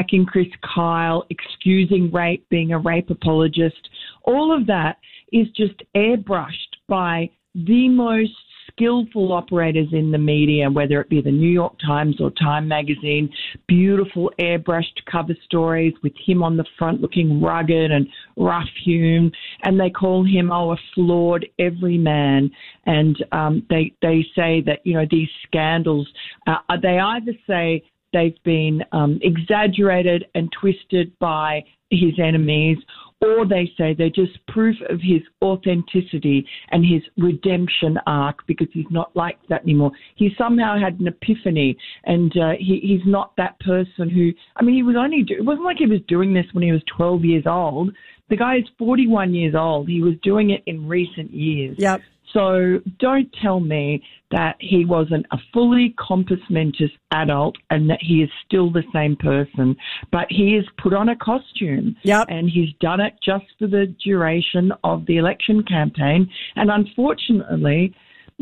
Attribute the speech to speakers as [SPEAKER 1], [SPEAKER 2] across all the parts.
[SPEAKER 1] attacking Chris Kyle, excusing rape, being a rape apologist. All of that is just airbrushed by the most skillful operators in the media, whether it be the New York Times or Time Magazine. Beautiful airbrushed cover stories with him on the front looking rugged and rough-hewn, and they call him, a flawed everyman. And they say that, these scandals, they either say they've been exaggerated and twisted by his enemies, or they say they're just proof of his authenticity and his redemption arc, because he's not like that anymore. He somehow had an epiphany, and he's not that person who, it wasn't like he was doing this when he was 12 years old. The guy is 41 years old. He was doing it in recent years.
[SPEAKER 2] Yep.
[SPEAKER 1] So don't tell me that he wasn't a fully compos mentis adult and that he is still the same person. But he has put on a costume, and he's done it just for the duration of the election campaign. And unfortunately,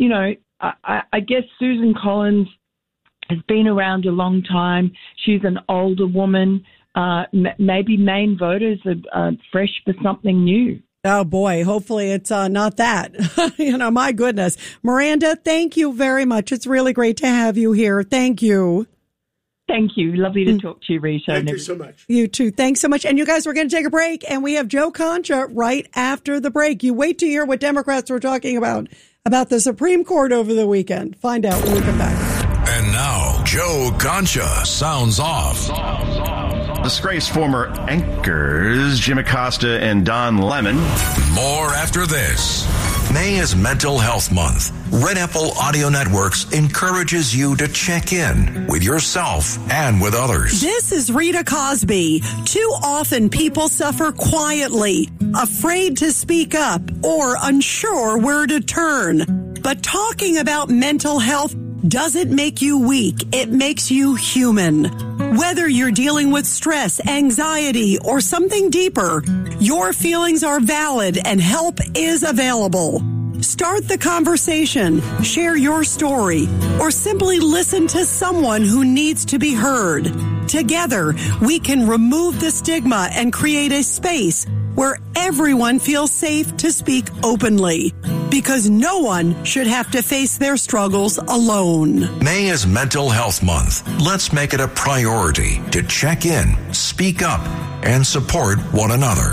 [SPEAKER 1] I guess Susan Collins has been around a long time. She's an older woman. Maybe Maine voters are fresh for something new.
[SPEAKER 2] Oh, boy. Hopefully it's not that. My goodness. Miranda, thank you very much. It's really great to have you here. Thank you.
[SPEAKER 1] Thank you. Lovely to talk to you, Rita.
[SPEAKER 3] Thank you so much.
[SPEAKER 2] You too. Thanks so much. And you guys, we're going to take a break, and we have Joe Concha right after the break. You wait to hear what Democrats were talking about the Supreme Court over the weekend. Find out when we come back.
[SPEAKER 4] And now, Joe Concha sounds off.
[SPEAKER 5] Disgraced former anchors Jim Acosta and Don Lemon.
[SPEAKER 4] More after this. May is Mental Health Month. Red Apple Audio Networks encourages you to check in with yourself and with others.
[SPEAKER 2] This is Rita Cosby. Too often people suffer quietly, afraid to speak up or unsure where to turn. But talking about mental health doesn't make you weak. It makes you human. Whether you're dealing with stress, anxiety, or something deeper, your feelings are valid and help is available. Start the conversation, share your story, or simply listen to someone who needs to be heard. Together, we can remove the stigma and create a space where everyone feels safe to speak openly, because no one should have to face their struggles alone.
[SPEAKER 4] May is Mental Health Month. Let's make it a priority to check in, speak up, and support one another.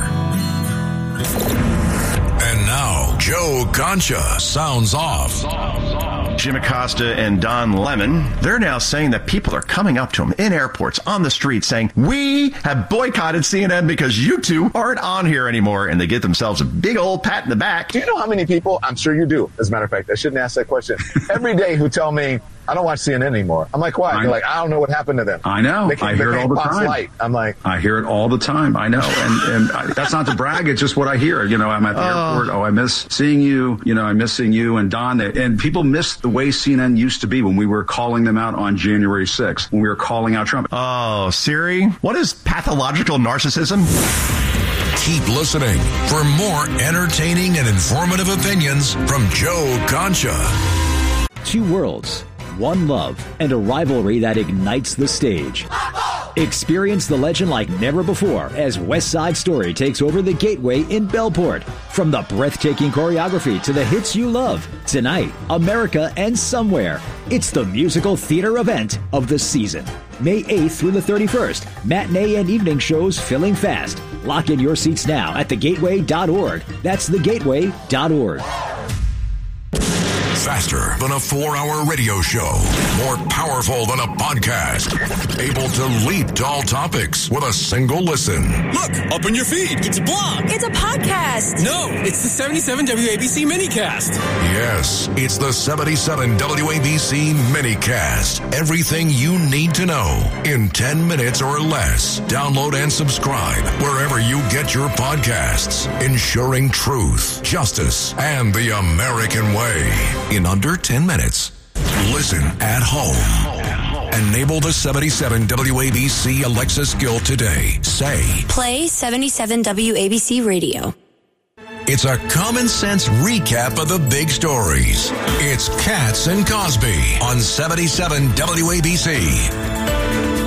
[SPEAKER 4] And now, Joe Concha sounds off.
[SPEAKER 5] Jim Acosta and Don Lemon, they're now saying that people are coming up to them in airports, on the street, saying, we have boycotted CNN because you two aren't on here anymore. And they get themselves a big old pat in the back.
[SPEAKER 6] Do you know how many people, I'm sure you do, as a matter of fact, I shouldn't ask that question, every day who tell me, I don't watch CNN anymore. I'm like, why? They're like, I don't know what happened to them.
[SPEAKER 7] I know. I hear it all the time.
[SPEAKER 6] Light. I'm like,
[SPEAKER 7] I hear it all the time. I know. And that's not to brag. It's just what I hear. I'm at the airport. I miss seeing you. I miss seeing you and Don. And people miss the way CNN used to be when we were calling them out on January 6th, when we were calling out Trump.
[SPEAKER 5] Oh, Siri, what is pathological narcissism?
[SPEAKER 4] Keep listening for more entertaining and informative opinions from Joe Concha.
[SPEAKER 8] Two worlds, one love, and a rivalry that ignites the stage. Experience the legend like never before as West Side Story takes over the Gateway in Bellport. From the breathtaking choreography to the hits you love, tonight, America and Somewhere. It's the musical theater event of the season. May 8th through the 31st. Matinee and evening shows filling fast. Lock in your seats now at thegateway.org. That's thegateway.org.
[SPEAKER 4] Faster than a 4-hour radio show. More powerful than a podcast. Able to leap to all topics with a single listen.
[SPEAKER 9] Look, up in your feed. It's a blog.
[SPEAKER 10] It's a podcast.
[SPEAKER 9] No, it's the 77 WABC minicast.
[SPEAKER 4] Yes, it's the 77 WABC minicast. Everything you need to know in 10 minutes or less. Download and subscribe wherever you get your podcasts. Ensuring truth, justice, and the American way. In under 10 minutes. Listen at home. Enable the 77 WABC Alexa skill today. Say,
[SPEAKER 10] play 77 WABC radio.
[SPEAKER 4] It's a common sense recap of the big stories. It's Katz and Cosby on 77 WABC.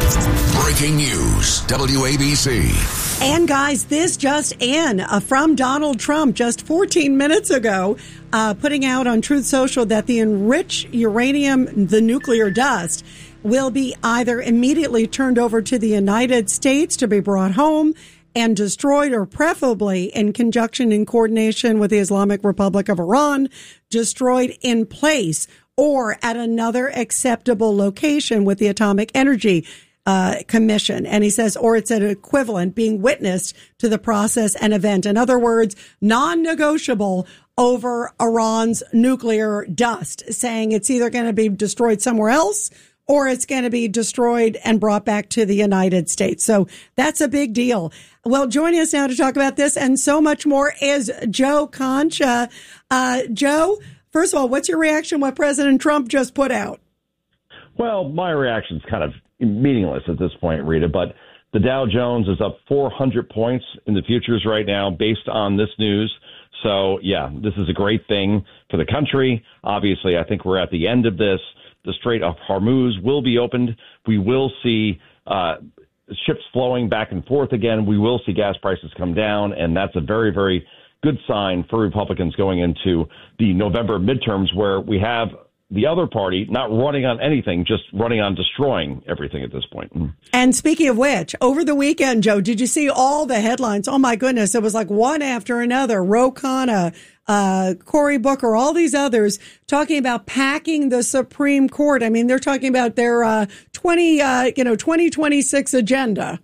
[SPEAKER 4] Breaking news, WABC.
[SPEAKER 2] And guys, this just in from Donald Trump just 14 minutes ago, putting out on Truth Social that the enriched uranium, the nuclear dust, will be either immediately turned over to the United States to be brought home and destroyed, or preferably in conjunction and coordination with the Islamic Republic of Iran, destroyed in place or at another acceptable location with the Atomic Energy Commission. And he says, or it's an equivalent being witnessed to the process and event. In other words, non-negotiable over Iran's nuclear dust, saying it's either going to be destroyed somewhere else or it's going to be destroyed and brought back to the United States. So that's a big deal. Well, joining us now to talk about this and so much more is Joe Concha. Joe, first of all, what's your reaction to what President Trump just put out?
[SPEAKER 3] Well, my reaction's kind of meaningless at this point, Rita, but the Dow Jones is up 400 points in the futures right now based on this news. So, yeah, this is a great thing for the country. Obviously, I think we're at the end of this. The Strait of Hormuz will be opened. We will see ships flowing back and forth again. We will see gas prices come down, and that's a very, very good sign for Republicans going into the November midterms, where we have the other party not running on anything, just running on destroying everything at this point.
[SPEAKER 2] And speaking of which, over the weekend, Joe, did you see all the headlines? Oh, my goodness. It was like one after another. Ro Khanna, Cory Booker, all these others talking about packing the Supreme Court. I mean, they're talking about their 2026 agenda.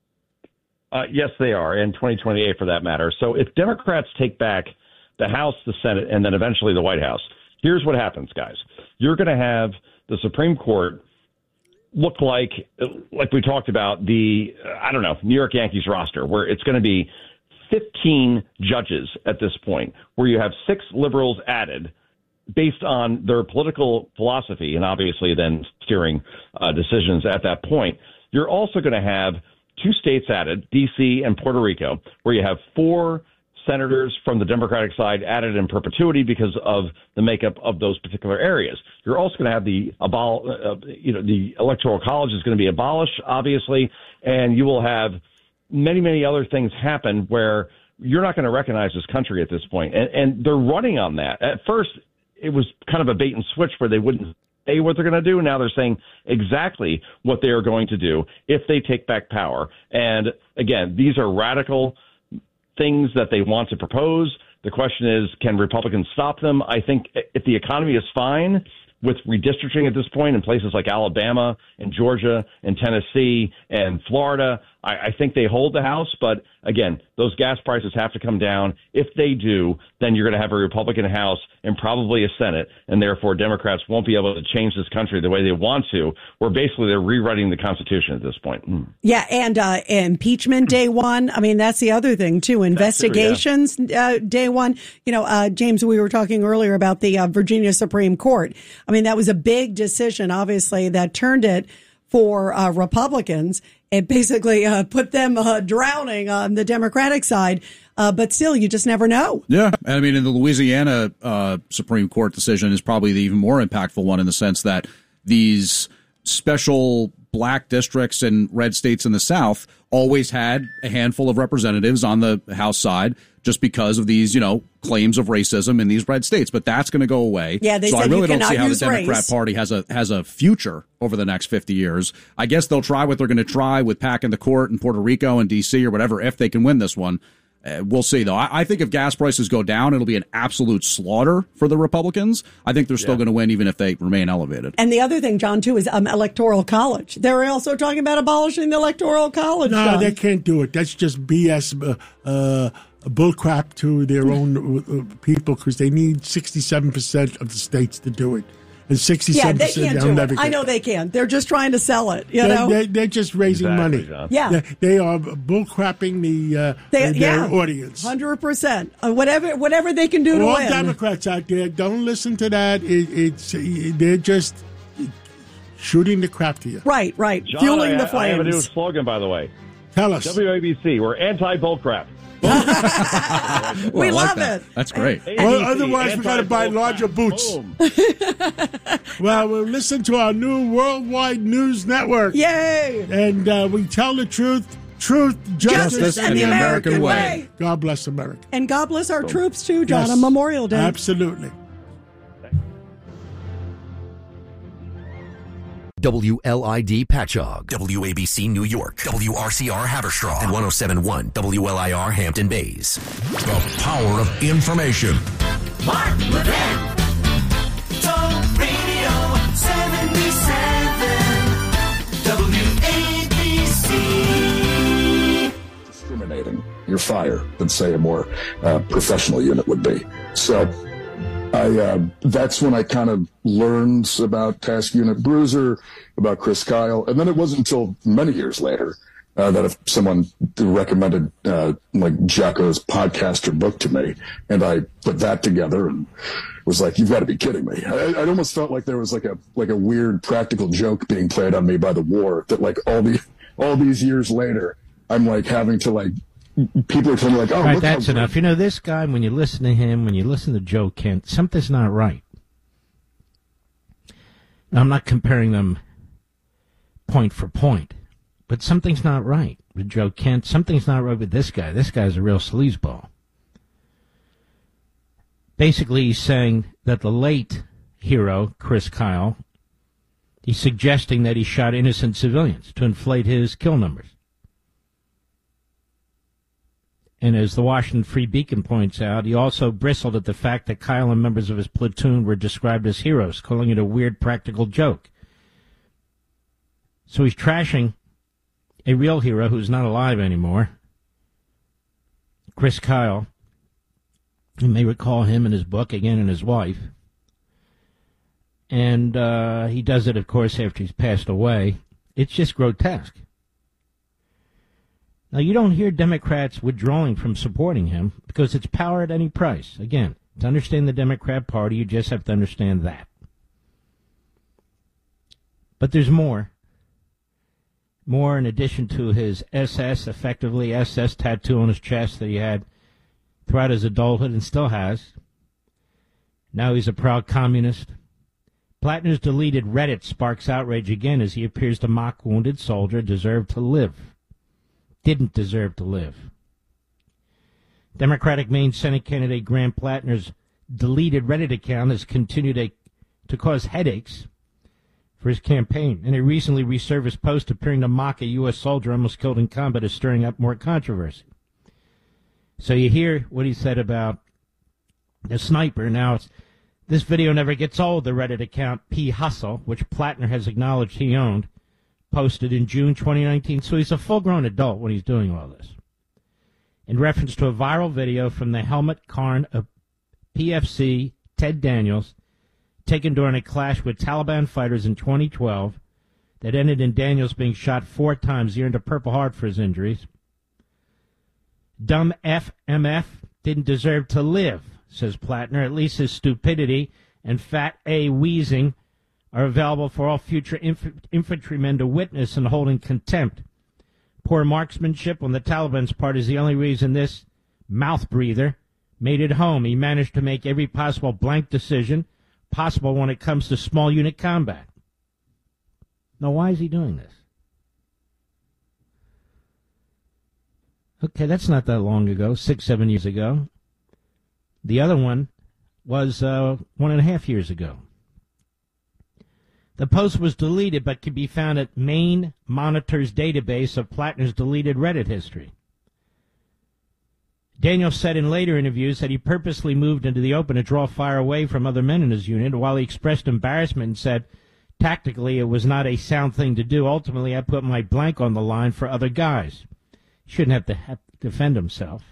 [SPEAKER 3] Yes, they are, and 2028 for that matter. So if Democrats take back the House, the Senate, and then eventually the White House, here's what happens, guys. You're going to have the Supreme Court look like we talked about, the, New York Yankees roster, where it's going to be 15 judges at this point, where you have 6 liberals added based on their political philosophy and obviously then steering decisions at that point. You're also going to have 2 states added, D.C. and Puerto Rico, where you have 4 senators from the Democratic side added in perpetuity because of the makeup of those particular areas. You're also going to have the Electoral College is going to be abolished, obviously, and you will have many, many other things happen where you're not going to recognize this country at this point. And they're running on that. At first, it was kind of a bait and switch where they wouldn't say what they're going to do. Now they're saying exactly what they are going to do if they take back power. And again, these are radical things that they want to propose. The question is, can Republicans stop them? I think if the economy is fine with redistricting at this point in places like Alabama and Georgia and Tennessee and Florida, I think they hold the House. But again, those gas prices have to come down. If they do, then you're going to have a Republican House and probably a Senate, and therefore Democrats won't be able to change this country the way they want to, where basically they're rewriting the Constitution at this point.
[SPEAKER 2] Yeah, and impeachment day one. I mean, that's the other thing, too. Investigations day one. James, we were talking earlier about the Virginia Supreme Court. I mean, that was a big decision, obviously, that turned it for Republicans. It basically put them drowning on the Democratic side. But still, you just never know.
[SPEAKER 11] Yeah. I mean, in the Louisiana Supreme Court decision is probably the even more impactful one in the sense that these special black districts and red states in the South always had a handful of representatives on the House side just because of these, claims of racism in these red states. But that's going to go away.
[SPEAKER 2] Yeah, they
[SPEAKER 11] so
[SPEAKER 2] said
[SPEAKER 11] I really
[SPEAKER 2] you
[SPEAKER 11] don't see how the
[SPEAKER 2] use
[SPEAKER 11] Democrat
[SPEAKER 2] race.
[SPEAKER 11] Party has a future over the next 50 years. I guess they'll try what they're going to try with packing the court in Puerto Rico and D.C. or whatever if they can win this one. We'll see, though. I think if gas prices go down, it'll be an absolute slaughter for the Republicans. I think they're still going to win even if they remain elevated.
[SPEAKER 2] And the other thing, John, too, is Electoral College. They're also talking about abolishing the Electoral College.
[SPEAKER 12] No,
[SPEAKER 2] John.
[SPEAKER 12] they can't do it. That's just BS, bullcrap to their own people because they need 67% of the states to do it. And 67%,
[SPEAKER 2] yeah, they can't
[SPEAKER 12] they'll
[SPEAKER 2] do
[SPEAKER 12] never
[SPEAKER 2] it. I know they can. They're just trying to sell it.
[SPEAKER 12] They're just raising money.
[SPEAKER 3] John.
[SPEAKER 2] Yeah,
[SPEAKER 12] they are bullcrapping their audience.
[SPEAKER 2] 100%. Whatever they can do to
[SPEAKER 12] All
[SPEAKER 2] win.
[SPEAKER 12] Democrats out there, don't listen to that. They're just shooting the crap to you.
[SPEAKER 2] Right.
[SPEAKER 3] John,
[SPEAKER 2] Fueling the flames.
[SPEAKER 3] I have a new slogan, by the way.
[SPEAKER 12] Tell us.
[SPEAKER 3] WABC, we're anti-bullcrap.
[SPEAKER 2] We love it.
[SPEAKER 11] That's great.
[SPEAKER 12] Well, otherwise, we got to buy larger boots. Well, we'll listen to our new worldwide news network.
[SPEAKER 2] Yay!
[SPEAKER 12] And we tell the truth, justice,
[SPEAKER 2] and the American way.
[SPEAKER 12] God bless America.
[SPEAKER 2] And God bless our troops, too, John,
[SPEAKER 12] Yes.
[SPEAKER 2] on Memorial Day.
[SPEAKER 12] Absolutely.
[SPEAKER 13] WLID Patchogue, WABC New York, WRCR Haverstraw, and 107.1 WLIR Hampton Bays.
[SPEAKER 4] The power of information.
[SPEAKER 14] Mark Levin. Talk Radio 77. WABC.
[SPEAKER 15] Discriminating, you're fired than, say, a more professional unit would be. So that's when I kind of learned about Task Unit Bruiser, about Chris Kyle. And then it wasn't until many years later that if someone recommended like Jocko's podcast or book to me, and I put that together and was like, you've got to be kidding me. I almost felt like there was like a weird practical joke being played on me by the war, that like all these years later, I'm like having to like, people are telling me like, oh,
[SPEAKER 16] all right,
[SPEAKER 15] look
[SPEAKER 16] that's
[SPEAKER 15] how
[SPEAKER 16] enough. You know, this guy, when you listen to him, when you listen to Joe Kent, something's not right. Now, I'm not comparing them point for point, but something's not right with Joe Kent. Something's not right with this guy. This guy's a real sleazeball. Basically, he's saying that the late hero, Chris Kyle, he's suggesting that he shot innocent civilians to inflate his kill numbers. And as the Washington Free Beacon points out, he also bristled at the fact that Kyle and members of his platoon were described as heroes, calling it a weird practical joke. So he's trashing a real hero who's not alive anymore, Chris Kyle. You may recall him in his book, again, and his wife. And he does it, of course, after he's passed away. It's just grotesque. Now, you don't hear Democrats withdrawing from supporting him because it's power at any price. Again, to understand the Democrat Party, you just have to understand that. But there's more. More in addition to his effectively SS tattoo on his chest that he had throughout his adulthood and still has. Now he's a proud communist. Plattner's deleted Reddit sparks outrage again as he appears to mock wounded soldier deserved to live. Didn't deserve to live. Democratic Maine Senate candidate Graham Plattner's deleted Reddit account has continued to cause headaches for his campaign, and a recently resurfaced post appearing to mock a U.S. soldier almost killed in combat is stirring up more controversy. So you hear what he said about the sniper. Now, this video never gets old. The Reddit account P. Hustle, which Plattner has acknowledged he owned, posted in June 2019, so he's a full-grown adult when he's doing all this. In reference to a viral video from the helmet Karn of PFC Ted Daniels, taken during a clash with Taliban fighters in 2012 that ended in Daniels being shot 4 times. He earned a Purple Heart for his injuries. Dumb FMF didn't deserve to live, says Plattner. At least his stupidity and fat A wheezing are available for all future infantrymen to witness and hold in contempt. Poor marksmanship on the Taliban's part is the only reason this mouth breather made it home. He managed to make every possible blank decision possible when it comes to small unit combat. Now, why is he doing this? Okay, that's not that long ago, 6-7 years ago. The other one was 1.5 years ago. The post was deleted but can be found at Maine Monitor's database of Plattner's deleted Reddit history. Daniel said in later interviews that he purposely moved into the open to draw fire away from other men in his unit. While he expressed embarrassment and said, tactically, it was not a sound thing to do. Ultimately, I put my blank on the line for other guys. He shouldn't have to defend himself.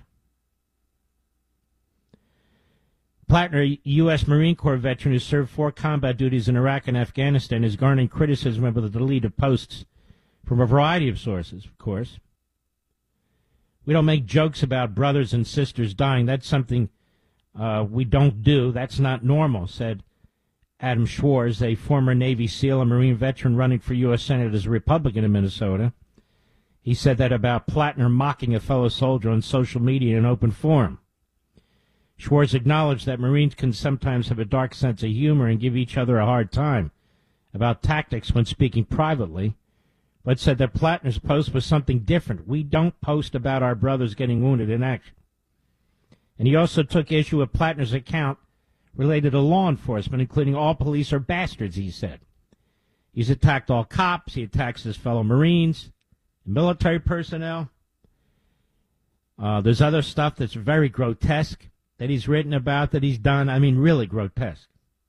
[SPEAKER 16] Plattner, U.S. Marine Corps veteran who served 4 combat duties in Iraq and Afghanistan, is garnering criticism over the deleted posts from a variety of sources, of course. We don't make jokes about brothers and sisters dying. That's something we don't do. That's not normal, said Adam Schwartz, a former Navy SEAL and Marine veteran running for U.S. Senate as a Republican in Minnesota. He said that about Plattner mocking a fellow soldier on social media in an open forum. Schwartz acknowledged that Marines can sometimes have a dark sense of humor and give each other a hard time about tactics when speaking privately, but said that Plattner's post was something different. We don't post about our brothers getting wounded in action. And he also took issue with Plattner's account related to law enforcement, including all police are bastards, he said. He's attacked all cops. He attacks his fellow Marines, military personnel. There's other stuff that's very grotesque that he's written about, that he's done. I mean, really grotesque.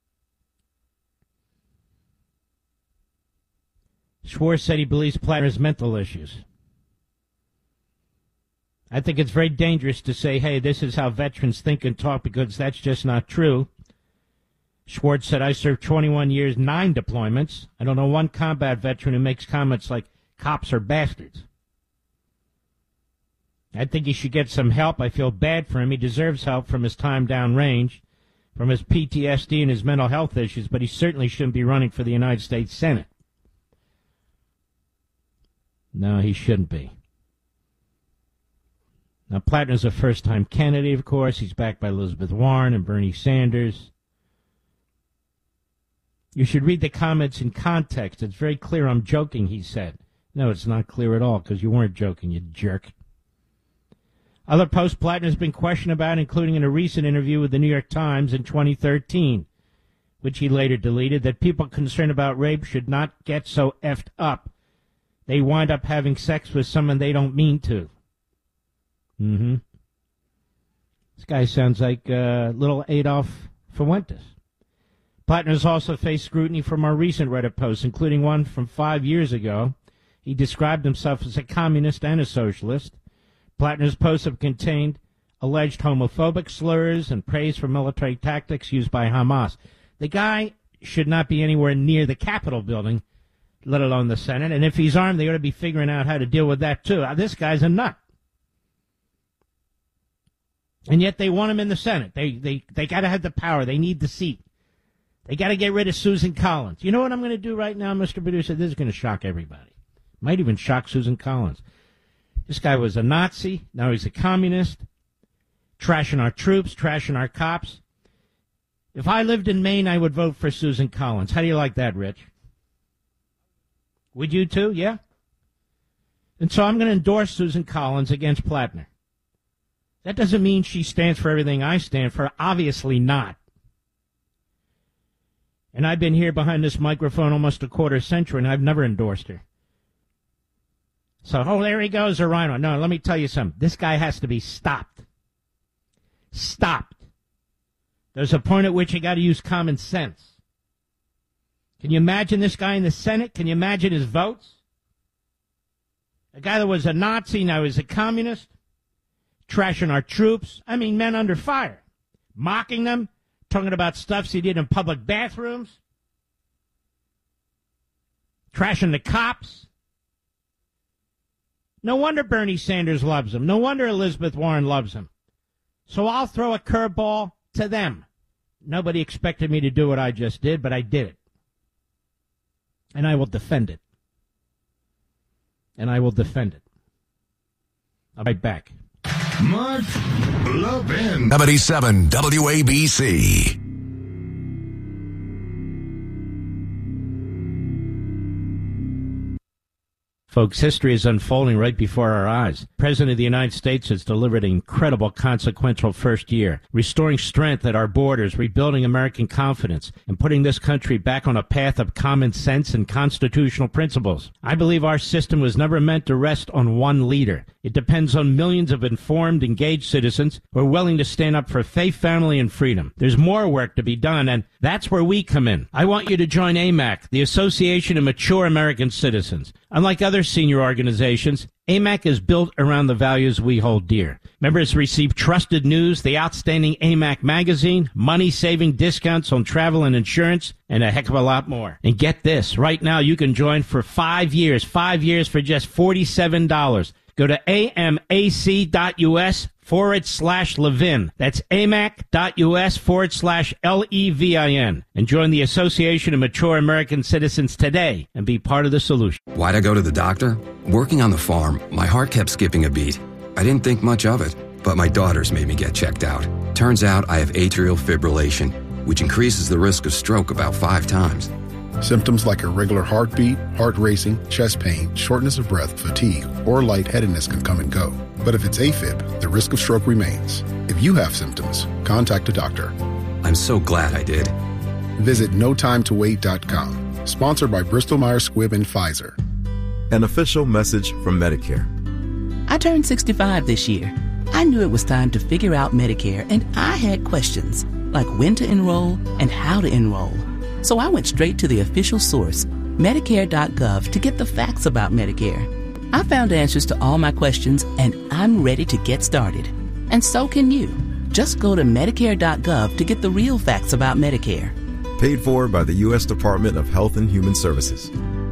[SPEAKER 16] Schwartz said he believes Plattner has mental issues. I think it's very dangerous to say, hey, this is how veterans think and talk, because that's just not true. Schwartz said, I served 21 years, 9 deployments. I don't know one combat veteran who makes comments like cops are bastards. I think he should get some help. I feel bad for him. He deserves help from his time downrange, from his PTSD and his mental health issues, but he certainly shouldn't be running for the United States Senate. No, he shouldn't be. Now, Plattner's a first-time candidate, of course. He's backed by Elizabeth Warren and Bernie Sanders. You should read the comments in context. It's very clear I'm joking, he said. No, it's not clear at all, because you weren't joking, you jerk. Other posts Plattner's been questioned about, including in a recent interview with the New York Times in 2013, which he later deleted, that people concerned about rape should not get so effed up. They wind up having sex with someone they don't mean to. Mm-hmm. This guy sounds like little Adolf Fuentes. Plattner's also faced scrutiny from our recent Reddit posts, including one from 5 years ago. He described himself as a communist and a socialist. Plattner's posts have contained alleged homophobic slurs and praise for military tactics used by Hamas. The guy should not be anywhere near the Capitol building, let alone the Senate. And if he's armed, they ought to be figuring out how to deal with that, too. This guy's a nut. And yet they want him in the Senate. They got to have the power. They need the seat. They got to get rid of Susan Collins. You know what I'm going to do right now, Mr. Producer? This is going to shock everybody. Might even shock Susan Collins. This guy was a Nazi. Now he's a communist. Trashing our troops, trashing our cops. If I lived in Maine, I would vote for Susan Collins. How do you like that, Rich? Would you too? Yeah? And so I'm going to endorse Susan Collins against Plattner. That doesn't mean she stands for everything I stand for. Obviously not. And I've been here behind this microphone almost a quarter century, and I've never endorsed her. So, there he goes, a rhino. No, let me tell you something. This guy has to be stopped. Stopped. There's a point at which you got to use common sense. Can you imagine this guy in the Senate? Can you imagine his votes? A guy that was a Nazi, now he's a communist. Trashing our troops. I mean, men under fire. Mocking them. Talking about stuff he did in public bathrooms. Trashing the cops. No wonder Bernie Sanders loves him. No wonder Elizabeth Warren loves him. So I'll throw a curveball to them. Nobody expected me to do what I just did, but I did it. And I will defend it. And I will defend it. I'll be right back.
[SPEAKER 4] Mark Levin. 77 WABC.
[SPEAKER 16] Folks, history is unfolding right before our eyes. The President of the United States has delivered an incredible, consequential first year, restoring strength at our borders, rebuilding American confidence, and putting this country back on a path of common sense and constitutional principles. I believe our system was never meant to rest on one leader. It depends on millions of informed, engaged citizens who are willing to stand up for faith, family, and freedom. There's more work to be done, and that's where we come in. I want you to join AMAC, the Association of Mature American Citizens. Unlike other senior organizations, AMAC is built around the values we hold dear. Members receive trusted news, the outstanding AMAC magazine, money-saving discounts on travel and insurance, and a heck of a lot more. And get this, right now you can join for 5 years for just $47. Go to amac.us/Levin. That's amac.us/LEVIN. And join the Association of Mature American Citizens today and be part of the solution.
[SPEAKER 17] Why'd I go to the doctor? Working on the farm, my heart kept skipping a beat. I didn't think much of it, but my daughters made me get checked out. Turns out I have atrial fibrillation, which increases the risk of stroke about 5 times.
[SPEAKER 18] Symptoms like irregular heartbeat, heart racing, chest pain, shortness of breath, fatigue, or lightheadedness can come and go. But if it's AFib, the risk of stroke remains. If you have symptoms, contact a doctor.
[SPEAKER 17] I'm so glad I did.
[SPEAKER 18] Visit notimetowait.com. Sponsored by Bristol Myers Squibb and Pfizer.
[SPEAKER 19] An official message from Medicare.
[SPEAKER 20] I turned 65 this year. I knew it was time to figure out Medicare, and I had questions, like when to enroll and how to enroll. So I went straight to the official source, Medicare.gov, to get the facts about Medicare. I found answers to all my questions, and I'm ready to get started. And so can you. Just go to Medicare.gov to get the real facts about Medicare.
[SPEAKER 19] Paid for by the U.S. Department of Health and Human Services.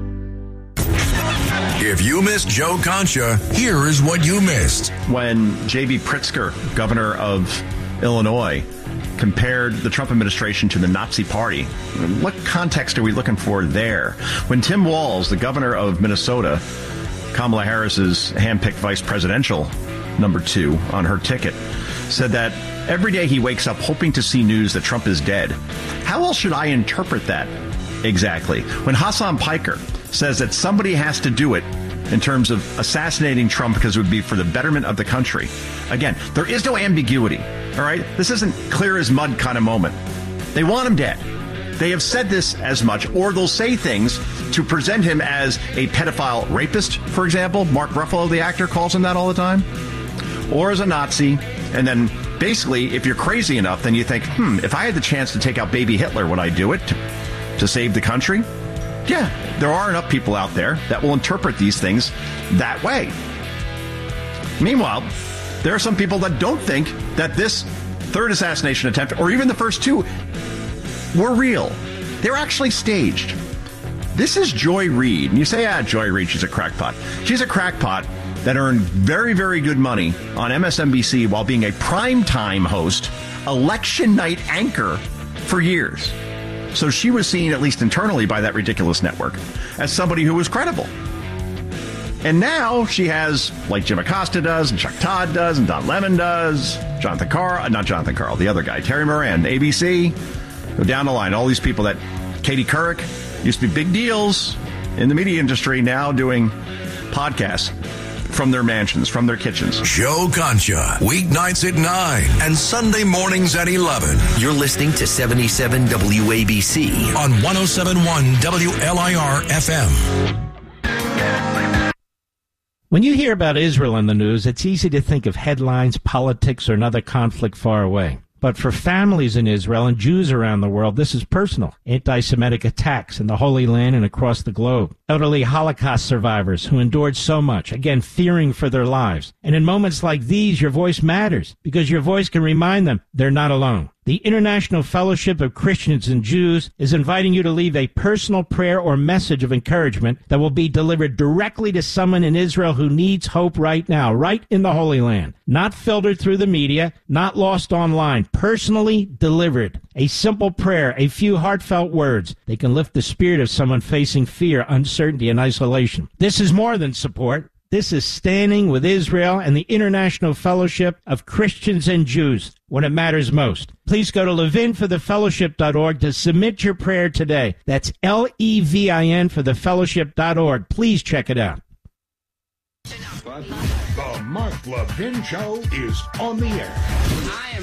[SPEAKER 4] If you missed Joe Concha, here is what you missed.
[SPEAKER 5] When J.B. Pritzker, governor of Illinois, compared the Trump administration to the Nazi Party. What context are we looking for there? When Tim Walz, the governor of Minnesota, Kamala Harris's handpicked vice presidential number 2 on her ticket, said that every day he wakes up hoping to see news that Trump is dead. How else should I interpret that exactly? When Hassan Piker says that somebody has to do it in terms of assassinating Trump because it would be for the betterment of the country. Again, there is no ambiguity, all right? This isn't clear as mud kind of moment. They want him dead. They have said this as much, or they'll say things to present him as a pedophile rapist, for example. Mark Ruffalo, the actor, calls him that all the time. Or as a Nazi. And then basically, if you're crazy enough, then you think, if I had the chance to take out baby Hitler, would I do it to save the country? Yeah, there are enough people out there that will interpret these things that way. Meanwhile, there are some people that don't think that this third assassination attempt, or even the first 2, were real. They're actually staged. This is Joy Reid. And you say, Joy Reid, she's a crackpot. She's a crackpot that earned very, very good money on MSNBC while being a primetime host, election night anchor for years. So she was seen, at least internally, by that ridiculous network as somebody who was credible. And now she has, like Jim Acosta does, and Chuck Todd does, and Don Lemon does, not Jonathan Karl, the other guy, Terry Moran, ABC, go down the line, all these people that Katie Couric used to be big deals in the media industry, now doing podcasts from their mansions, from their kitchens.
[SPEAKER 4] Joe Concha, weeknights at 9 and Sunday mornings at 11.
[SPEAKER 13] You're listening to 77 WABC
[SPEAKER 4] on 107.1 WLIR FM.
[SPEAKER 16] When you hear about Israel in the news, it's easy to think of headlines, politics, or another conflict far away. But for families in Israel and Jews around the world, this is personal. Anti-Semitic attacks in the Holy Land and across the globe. Elderly Holocaust survivors who endured so much, again, fearing for their lives. And in moments like these, your voice matters because your voice can remind them they're not alone. The International Fellowship of Christians and Jews is inviting you to leave a personal prayer or message of encouragement that will be delivered directly to someone in Israel who needs hope right now, right in the Holy Land. Not filtered through the media, not lost online, personally delivered. A simple prayer, a few heartfelt words. They can lift the spirit of someone facing fear, uncertainty, and isolation. This is more than support. This is standing with Israel and the International Fellowship of Christians and Jews when it matters most. Please go to levinforthefellowship.org to submit your prayer today. That's LEVIN for thefellowship.org. Please check it out.
[SPEAKER 21] The Mark Levin Show is on the air.